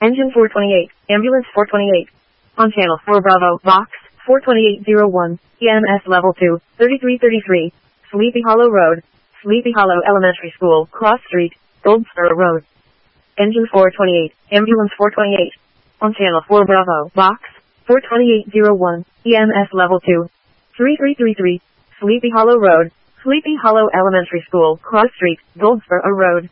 Engine 428, Ambulance 428. On Channel 4 Bravo, Box 42801, EMS Level 2, 3333, Sleepy Hollow Road, Sleepy Hollow Elementary School, Cross Street, Goldsboro Road. Engine 428, Ambulance 428. On Channel 4 Bravo, Box 42801, EMS Level 2, 3333, Sleepy Hollow Road, Sleepy Hollow Elementary School, Cross Street, Goldsboro Road.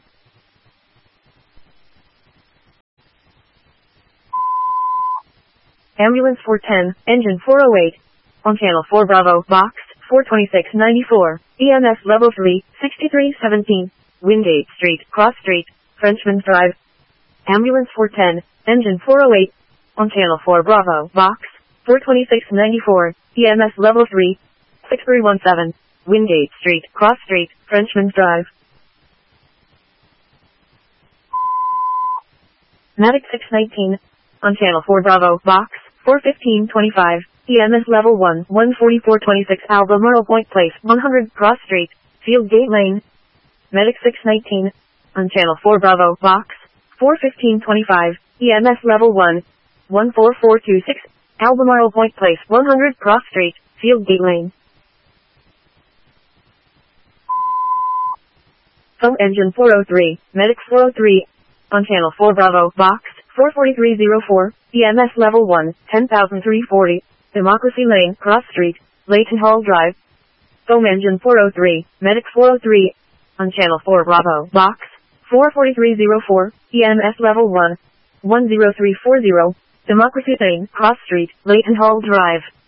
Ambulance 410, Engine 408. On Channel 4 Bravo, Box 42694, EMS Level 3, 6317, Wingate Street, Cross Street, Frenchman's Drive. Ambulance 410, Engine 408. On Channel 4 Bravo, Box 42694, EMS Level 3, 6317, Wingate Street, Cross Street, Frenchman's Drive. Medic 619. On Channel 4 Bravo, Box 41525, EMS Level 1, 14426 Albemarle Point Place, 100 Cross Street, Field Gate Lane. Medic 619. On Channel 4 Bravo, Box 41525, EMS Level 1, 14426, Albemarle Point Place, 100 Cross Street, Field Gate Lane. Phone Engine 403, Medic 403. On Channel 4 Bravo, Box 44304, EMS Level 1, 10340, Democracy Lane, Cross Street, Layton Hall Drive. Phone Engine 403, Medic 403. On Channel 4 Bravo, Box 44304, EMS Level 1, 10340, Democracy Lane, Cross Street, Layton Hall Drive.